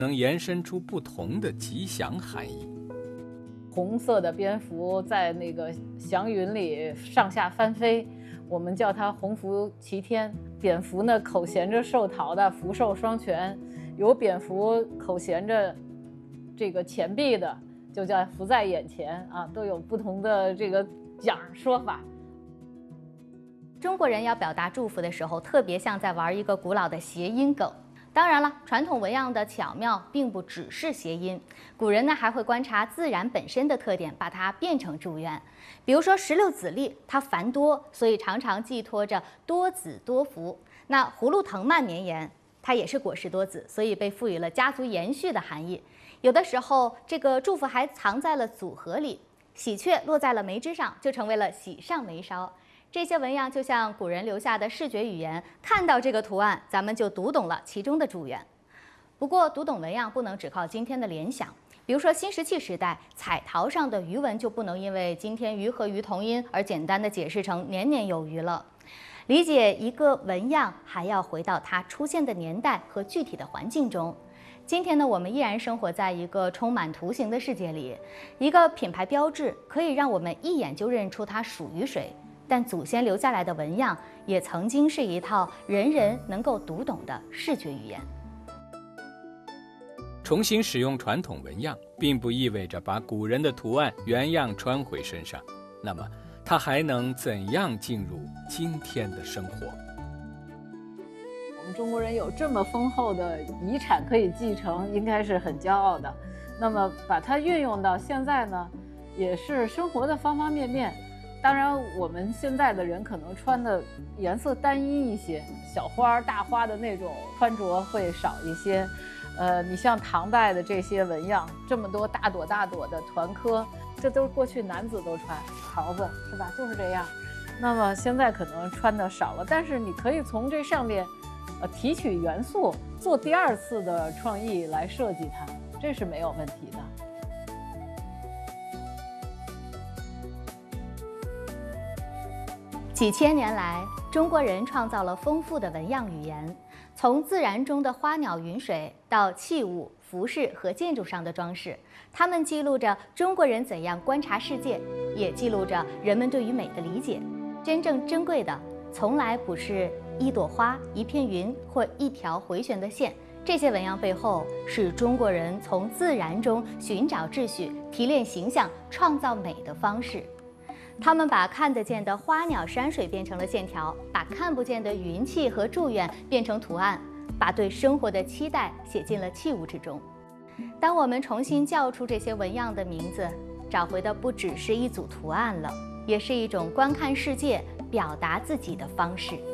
能延伸出不同的吉祥含义。 红色的蝙蝠在那个祥云里上下翻飞，我们叫它鸿福齐天。蝙蝠呢，口衔着寿桃的福寿双全；有蝙蝠口衔着这个钱币的，就叫福在眼前啊，都有不同的这个讲说法。 中国人要表达祝福的时候，特别像在玩一个古老的谐音梗。当然了，传统文样的巧妙并不只是谐音，古人呢还会观察自然本身的特点，把它变成祝愿。比如说石榴籽粒，它繁多，所以常常寄托着多子多福。那葫芦藤蔓绵延，它也是果实多子，所以被赋予了家族延续的含义。有的时候，这个祝福还藏在了组合里，喜鹊落在了梅枝上，就成为了喜上眉梢。这些文样就像古人留下的视觉语言，看到这个图案，咱们就读懂了其中的祝愿。不过，读懂文样不能只靠今天的联想。比如说新石器时代，彩陶上的鱼纹就不能因为今天鱼和鱼同音而简单的解释成年年有余了。理解一个文样，还要回到它出现的年代和具体的环境中。今天呢，我们依然生活在一个充满图形的世界里，一个品牌标志可以让我们一眼就认出它属于谁。但祖先留下来的纹样也曾经是一套人人能够读懂的视觉语言。 重新使用传统纹样，并不意味着把古人的图案原样穿回身上。那么，它还能怎样进入今天的生活？ 我们中国人有这么丰厚的遗产可以继承，应该是很骄傲的。那么，把它运用到现在呢，也是生活的方方面面。当然，我们现在的人可能穿的颜色单一一些，小花大花的那种穿着会少一些。你像唐代的这些纹样，这么多大朵大朵的团科，这都是过去男子都穿袍子，是吧？就是这样。那么现在可能穿的少了，但是你可以从这上面，提取元素，做第二次的创意来设计它，这是没有问题的。 几千年来，中国人创造了丰富的纹样语言，从自然中的花鸟云水到器物、服饰和建筑上的装饰，它们记录着中国人怎样观察世界，也记录着人们对于美的理解。真正珍贵的，从来不是一朵花、一片云或一条回旋的线，这些纹样背后是中国人从自然中寻找秩序、提炼形象、创造美的方式。他们把看得见的花鸟山水变成了线条，把看不见的云气和祝愿变成图案，把对生活的期待写进了器物之中。当我们重新叫出这些纹样的名字，找回的不只是一组图案了，也是一种观看世界、表达自己的方式。